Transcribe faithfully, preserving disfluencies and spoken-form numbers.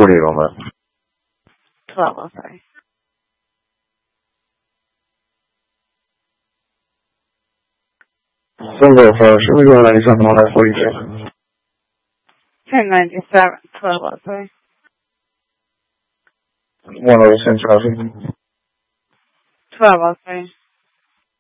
What are you on that? twelve oh three. Some go first. Let me go ninety-seven on that forty-two. ten ninety-seven, twelve oh three. One of the same traffic. twelve oh three.